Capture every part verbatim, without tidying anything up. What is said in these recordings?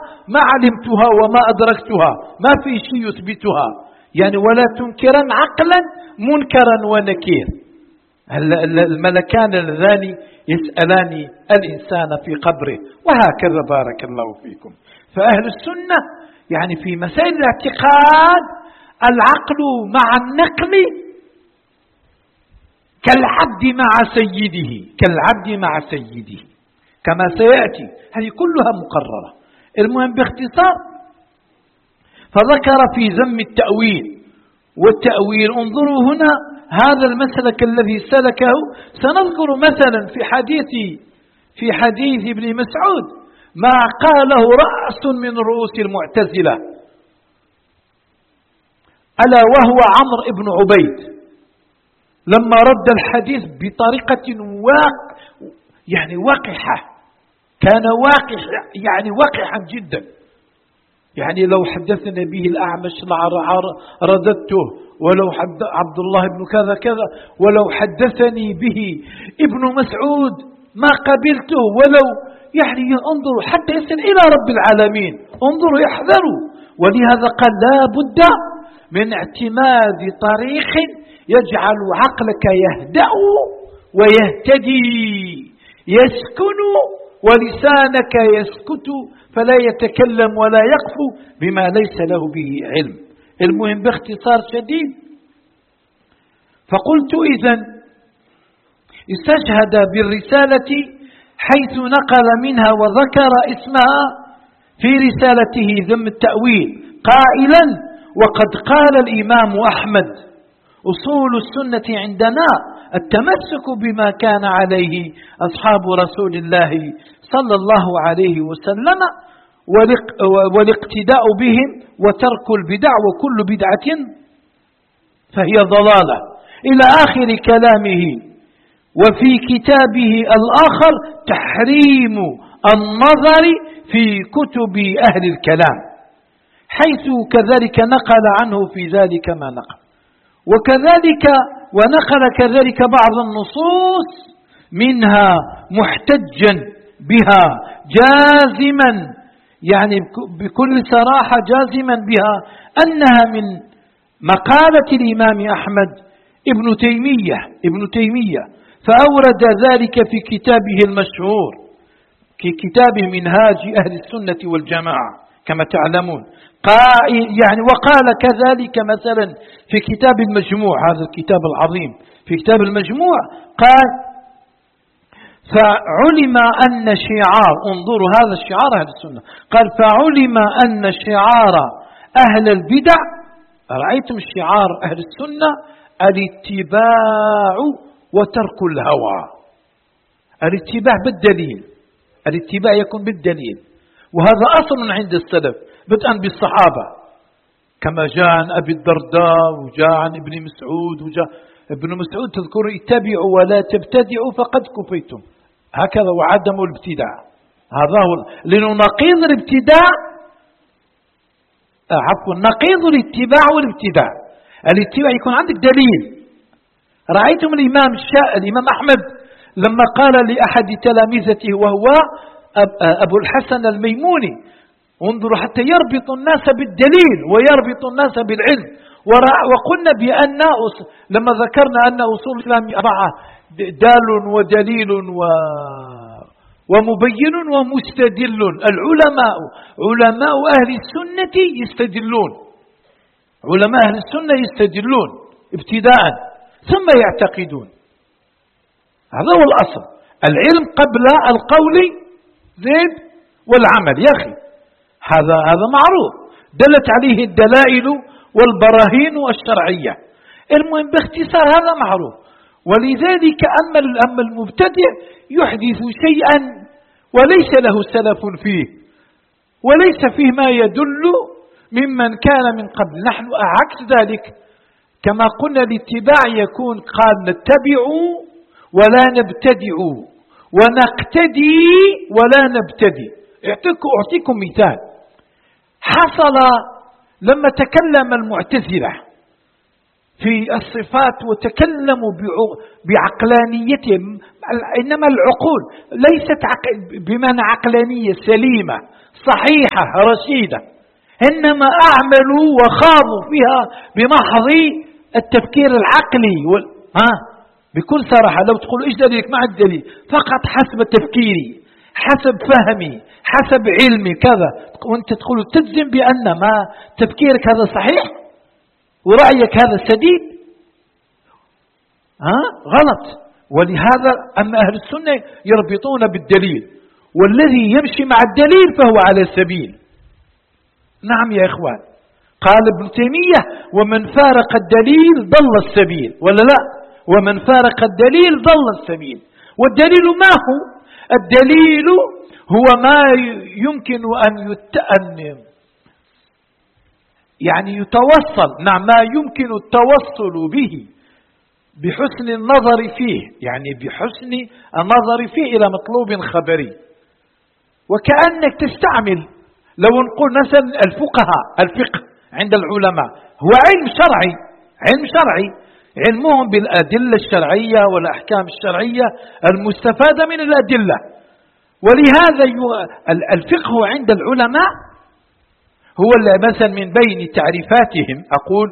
ما علمتها وما أدركتها، ما في شيء يثبتها يعني. ولا تنكرا عقلا منكرا ونكير. الملكان اللذان يسألان الإنسان في قبره، وهكذا بارك الله فيكم. فأهل السنة يعني في مسائل الاعتقاد العقل مع النقل كالعبد مع سيده، كالعبد مع سيده كما سيأتي، هذه كلها مقررة. المهم باختصار، فذكر في ذم التأويل والتأويل. انظروا هنا هذا المسلك الذي سلكه. سنذكر مثلا في حديث في حديث ابن مسعود ما قاله رأس من رؤوس المعتزلة، ألا وهو عمرو بن عبيد، لما رد الحديث بطريقة واق يعني وقحة، كان واقح يعني وقحا جدا. يعني لو حدثنا به الأعمش رددته، ولو حد عبد الله بن كذا كذا، ولو حدثني به ابن مسعود ما قبلته، ولو يعني انظروا حتى يصل إلى رب العالمين. انظروا يحذروا. ولهذا قال لا بد من اعتماد طريق يجعل عقلك يهدأ ويهتدي، يسكن ولسانك يسكت فلا يتكلم ولا يقف بما ليس له به علم. المهم باختصار شديد، فقلت إذن استشهد بالرسالة حيث نقل منها وذكر اسمها في رسالته ذم التأويل قائلا: وقد قال الإمام أحمد أصول السنة عندنا التمسك بما كان عليه أصحاب رسول الله صلى الله عليه وسلم والاقتداء بهم وترك البدع، وكل بدعة فهي ضلالة، إلى آخر كلامه. وفي كتابه الآخر تحريم النظر في كتب أهل الكلام، حيث كذلك نقل عنه في ذلك ما نقل. وكذلك ونقل كذلك بعض النصوص منها محتجا بها جازما، يعني بكل صراحة جازما بها أنها من مقالة الإمام أحمد ابن تيمية ابن تيمية فأورد ذلك في كتابه المشهور، في كتابه منهاج أهل السنة والجماعة كما تعلمون. يعني وقال كذلك مثلا في كتاب المجموع، هذا الكتاب العظيم، في كتاب المجموع قال: فعلم أن شعار، انظروا هذا الشعار أهل السنة، قال: فعلم أن شعار أهل البدع، رأيتم شعار أهل السنة الاتباع وترك الهوى. الاتباع بالدليل، الاتباع يكون بالدليل، وهذا أصل عند السلف بدءا بالصحابة، كما جاء عن أبي الدرداء وجاء عن ابن مسعود وجاء ابن مسعود تذكر: اتبعوا ولا تبتدعوا فقد كفيتم، هكذا، وعدم الابتداع. هذا هو لنقيض الابتداع، عفوا نقيض الاتباع والابتداع. الاتباع يكون عندك دليل. رأيتم الإمام الشاء الإمام أحمد لما قال لأحد تلامذته وهو أبو الحسن الميموني: انظروا حتى يربط الناس بالدليل ويربط الناس بالعلم. وقلنا بأن لما ذكرنا أن أصول الإسلام أربعة: دال ودليل و ومبين ومستدل. العلماء علماء أهل السنة يستدلون، علماء أهل السنة يستدلون ابتداء ثم يعتقدون. هذا هو الأصل، العلم قبل القول زيد والعمل يا أخي، هذا هذا معروف، دلت عليه الدلائل والبراهين الشرعية. المهم باختصار هذا معروف. ولذلك أما أما المبتدع يحدث شيئا وليس له سلف فيه، وليس فيه ما يدل ممن كان من قبل. نحن عكس ذلك، كما قلنا الاتباع يكون قال نتبع ولا نبتدع، ونقتدي ولا نبتدي. أعطيكم مثال حصل لما تكلم المعتزلة في الصفات وتكلموا بعقلانيتهم، إنما العقول ليست بمعنى عقلانية سليمة صحيحة رشيدة، إنما أعملوا وخاضوا فيها بمحض التفكير العقلي وال... ها بكل صراحة لو تقول إيش دليلك؟ مع الدليل فقط حسب تفكيري، حسب فهمي، حسب علمي كذا، وانت تقول تجزم بأن ما تفكيرك هذا صحيح ورأيك هذا سديد، ها غلط. ولهذا أما أهل السنة يربطون بالدليل، والذي يمشي مع الدليل فهو على السبيل. نعم يا إخوان، قال ابن تيمية: ومن فارق الدليل ضل السبيل، ولا لا؟ ومن فارق الدليل ضل السبيل. والدليل ما هو؟ الدليل هو ما يمكن أن يتأنم يعني يتوصل، نعم ما يمكن التوصل به بحسن النظر فيه، يعني بحسن النظر فيه إلى مطلوب خبري. وكأنك تستعمل، لو نقول مثلا الفقهاء الفقه عند العلماء هو علم شرعي، علم شرعي علمهم بالأدلة الشرعية والأحكام الشرعية المستفادة من الأدلة. ولهذا الفقه عند العلماء هو مثلا من بين تعريفاتهم أقول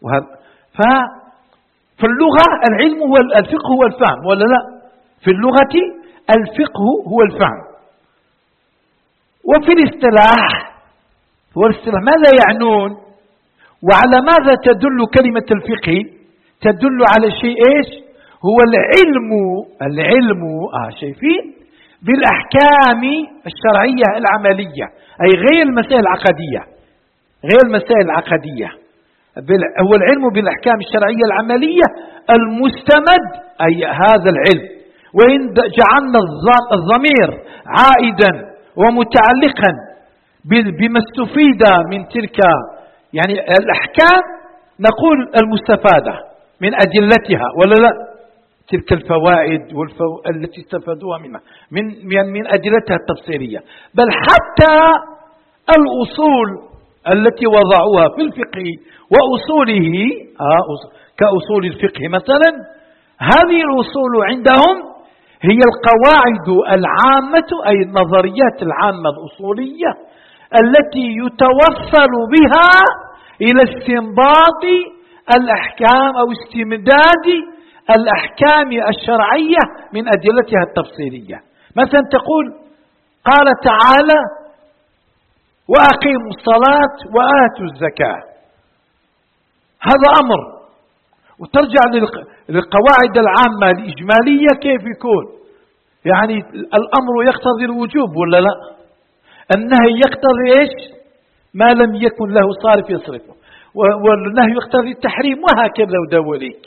ففي اللغة العلم هو الفقه هو الفهم، ولا لا؟ في اللغة الفقه هو الفهم. وفي الاصطلاح هو الاصطلاح ماذا يعنون؟ وعلى ماذا تدل كلمة الفقه؟ تدل على شيء إيش؟ هو العلم العلم آه شايفين بالأحكام الشرعية العملية، أي غير المسائل العقدية، غير المسائل العقدية، هو العلم بالأحكام الشرعية العملية المستمد، أي هذا العلم. وإن جعلنا الضمير عائدا ومتعلقا بما استفيد من تلك يعني الأحكام نقول المستفادة من أدلتها، ولا لا؟ تلك الفوائد والفو... التي استفادوها منها من من أدلتها التفسيرية، بل حتى الأصول التي وضعوها في الفقه وأصوله كأصول الفقه مثلا، هذه الأصول عندهم هي القواعد العامة، أي النظريات العامة الأصولية التي يتوصل بها إلى استنباط الأحكام أو استمداد الأحكام الشرعية من أدلتها التفصيلية. مثلا تقول قال تعالى: وأقيموا الصلاة وآتوا الزكاة، هذا أمر، وترجع للقواعد العامة الإجمالية كيف يكون؟ يعني الأمر يقتضي الوجوب ولا لا؟ النهي يقتضي إيش؟ ما لم يكن له صارف يصرفه، والنهي يقتضي التحريم، وهكذا ودوليك.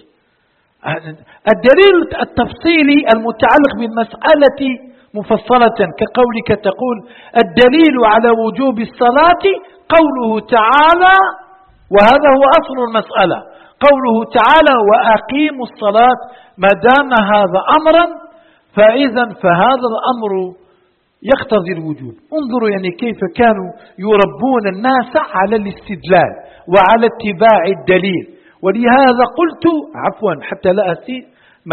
الدليل التفصيلي المتعلق بالمسألة مفصلة كقولك تقول: الدليل على وجوب الصلاة قوله تعالى، وهذا هو أصل المسألة، قوله تعالى: وأقيموا الصلاة. ما دام هذا أمرا فإذا فهذا الأمر يقتضي الوجوب. انظروا يعني كيف كانوا يربون الناس على الاستدلال وعلى اتباع الدليل. ولهذا قلت عفوا حتى لا أسيء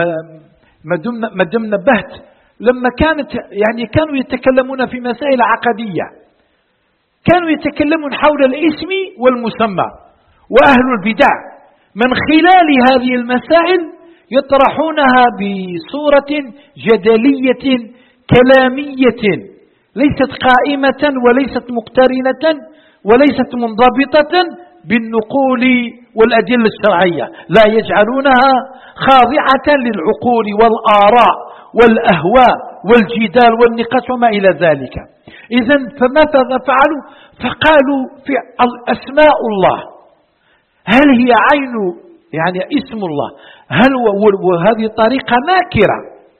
ما دم نبهت، لما كانت يعني كانوا يتكلمون في مسائل عقدية، كانوا يتكلمون حول الاسم والمسمى، وأهل البدع من خلال هذه المسائل يطرحونها بصورة جدلية كلامية ليست قائمة وليست مقترنة وليست منضبطة بالنقول والأدلة الشرعية، لا يجعلونها خاضعة للعقول والآراء والأهواء والجدال والنقاش وما إلى ذلك. إذن فماذا فعلوا؟ فقالوا في أسماء الله هل هي عين يعني اسم الله، هل وهذه طريقة ماكرة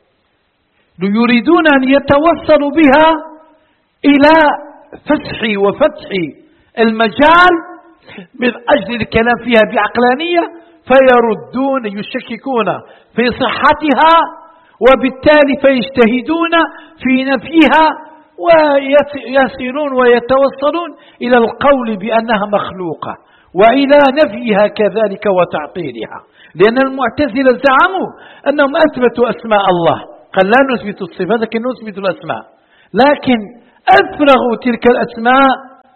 يريدون أن يتوصلوا بها إلى فسح وفتح المجال من أجل الكلام فيها بعقلانية، فيردون يشككون في صحتها، وبالتالي فيجتهدون في نفيها ويصلون ويتوصلون إلى القول بأنها مخلوقة. وإلى نفيها كذلك وتعطيلها. لأن المعتزلة زعموا أنهم أثبتوا أسماء الله، قال لا نثبت الصفات لكن نثبت الأسماء، لكن أفرغوا تلك الأسماء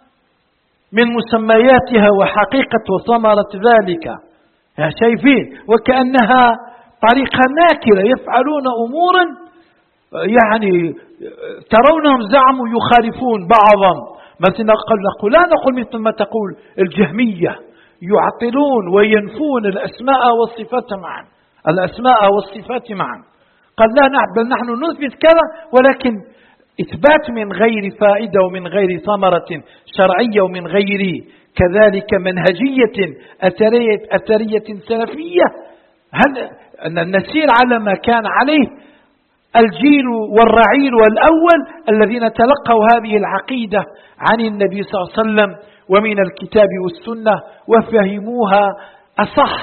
من مسمياتها وحقيقة وثمرة ذلك. يا شايفين، وكأنها طريقة ناكرة، يفعلون أمورا يعني ترونهم زعموا يخالفون بعضا. مثلا نقول لا نقول مثل ما تقول الجهمية يعطلون وينفون الأسماء والصفات معا، الأسماء والصفات معا. قال لا بل نحن نثبت كذا، ولكن إثبات من غير فائدة ومن غير ثمرة شرعية ومن غير كذلك منهجية أثرية, أثرية سلفية. هل نسير على ما كان عليه الجيل والرعيل والأول الذين تلقوا هذه العقيدة عن النبي صلى الله عليه وسلم ومن الكتاب والسنة وفهموها أصح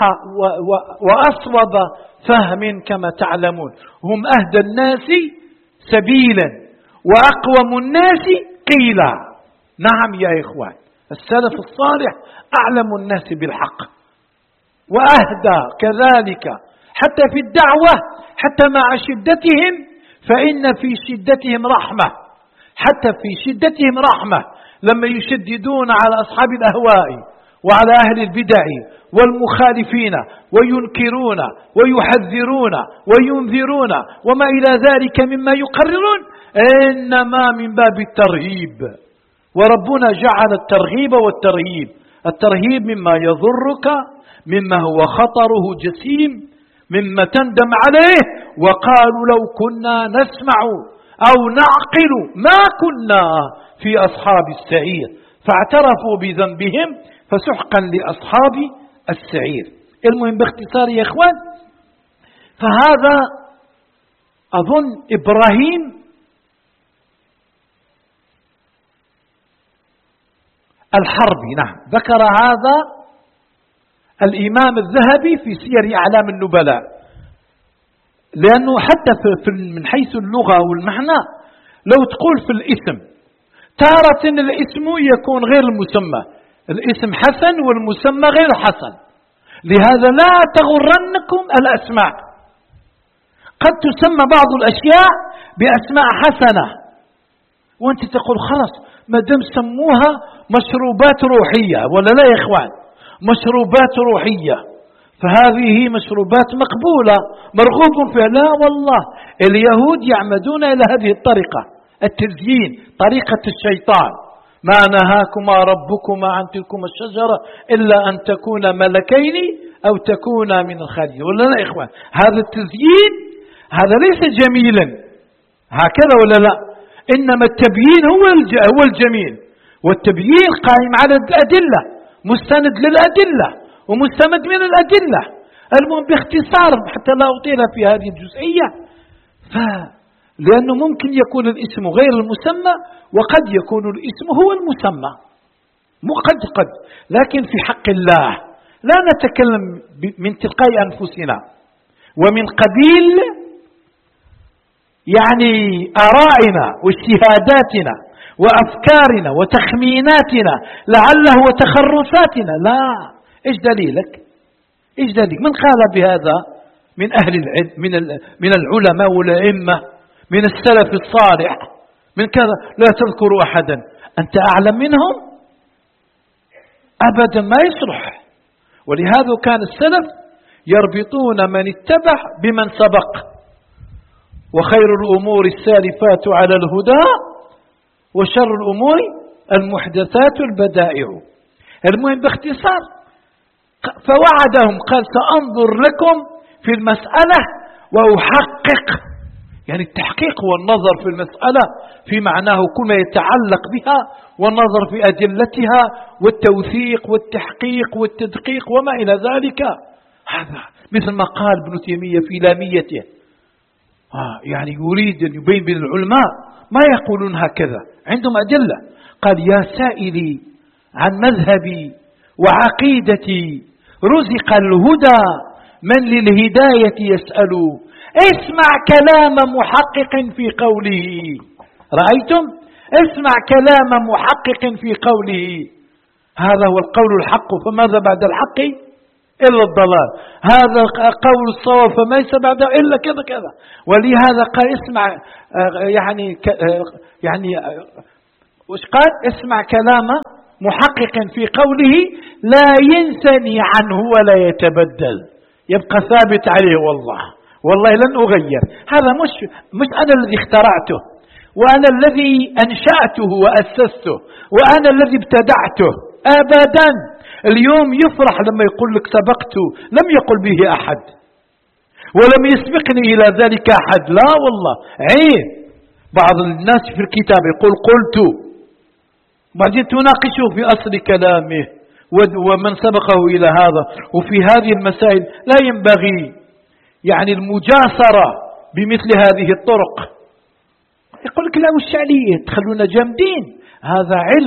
وأصوب فهم كما تعلمون. هم أهدى الناس سبيلا وأقوم الناس قيلا. نعم يا إخوان، السلف الصالح أعلم الناس بالحق وأهدى كذلك، حتى في الدعوة، حتى مع شدتهم، فإن في شدتهم رحمة، حتى في شدتهم رحمة لما يشددون على أصحاب الأهواء وعلى أهل البدع والمخالفين وينكرون ويحذرون وينذرون وما إلى ذلك مما يقررون، إنما من باب الترهيب. وربنا جعل الترغيب والترهيب، الترهيب مما يضرك، مما هو خطره جسيم، مما تندم عليه. وقالوا لو كنا نسمع أو نعقل ما كنا في أصحاب السعير، فاعترفوا بذنبهم فسحقا لأصحاب السعير. المهم باختصار يا إخوان، فهذا أظن إبراهيم الحربي، نعم، ذكر هذا الإمام الذهبي في سير أعلام النبلاء، لأنه حتى في من حيث اللغة والمعنى لو تقول في الاسم تارة الاسم يكون غير المسمى، الاسم حسن والمسمى غير حسن. لهذا لا تغرنكم الأسماء، قد تسمى بعض الأشياء بأسماء حسنة وأنت تقول خلاص ما دام سموها مشروبات روحية، ولا لا يا إخوان؟ مشروبات روحية، فهذه مشروبات مقبولة مرغوب فيها. لا والله، اليهود يعمدون إلى هذه الطريقة، التزيين، طريقة الشيطان. ما نهاكما ربكما عن تلكما الشجرة إلا أن تكونا ملكين أو تكونا من الخالدين، ولا لا يا إخوان؟ هذا التزيين هذا ليس جميلا هكذا، ولا لا؟ إنما التبيين هو هو الجميل، والتبيين قائم على الأدلة، مستند للأدلة ومستمد من الأدلة. المهم باختصار حتى لا أطيل في هذه الجزئية، لأنه ممكن يكون الاسم غير المسمى وقد يكون الاسم هو المسمى، قد قد لكن في حق الله لا نتكلم من تلقاء أنفسنا ومن قبيل يعني آرائنا واجتهاداتنا وأفكارنا وتخميناتنا لعله وتخرصاتنا. لا، إيش دليلك؟ إيش دليلك؟ من قال بهذا من أهل العلم، من من العلماء والأئمة، من السلف الصالح، من كذا؟ لا تذكر أحدا أنت أعلم منهم أبدا، ما يصلح. ولهذا كان السلف يربطون من اتبع بمن سبق، وخير الأمور السالفات على الهدى وشر الأمور المحدثات البدائع. المهم باختصار، فوعدهم قال سأنظر لكم في المسألة وأحقق، يعني التحقيق هو النظر في المسألة في معناه كل ما يتعلق بها، والنظر في أدلتها والتوثيق والتحقيق والتدقيق وما إلى ذلك. هذا مثل ما قال ابن تيمية في لاميته، آه يعني يريد أن يبين بين العلماء ما يقولون هكذا، عندهم أدلة. قال يا سائلي عن مذهبي وعقيدتي رزق الهدى من للهداية يسأل، اسمع كلام محقق في قوله. رأيتم؟ اسمع كلام محقق في قوله. هذا هو القول الحق، فماذا بعد الحق إلا الضلال، هذا قول الصواب فليس بعده إلا كذا كذا. ولهذا قال اسمع يعني يعني وش قال؟ اسمع كلام محقق في قوله لا ينثني عنه ولا يتبدل، يبقى ثابت عليه. والله والله لن أغير. هذا مش مش أنا الذي اخترعته، وأنا الذي أنشأته وأسسته، وأنا الذي ابتدعته أبدا. اليوم يفرح لما يقول لك سبقت، لم يقل به أحد ولم يسبقني إلى ذلك أحد، لا والله عيب. بعض الناس في الكتاب يقول قلت، بعدين تناقشه في أصل كلامه ومن سبقه إلى هذا. وفي هذه المسائل لا ينبغي يعني المجاسرة بمثل هذه الطرق. يقول لك لا وش عليه تخلونا جامدين، هذا علم.